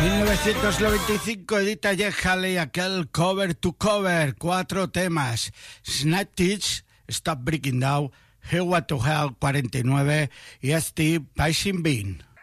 1995 edita Jeff Haley aquel Cover to Cover, 4 temas: Snap Teach, Stop Breaking Down, Highway to Hell 49 y Steve Pacing Bean.